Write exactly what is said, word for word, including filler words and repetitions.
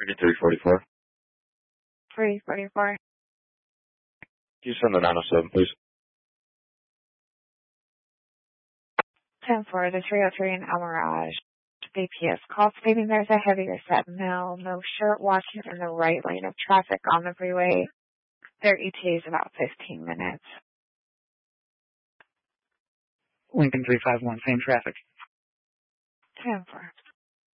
thirty-three forty-four. three forty-four. Can you send the nine oh seven, please? ten four, the three oh three in El Mirage. B P S call stating there's a heavier set now, no shirt watching in the right lane of traffic on the freeway. Their E T A is about fifteen minutes. Lincoln three five one, same traffic. ten four.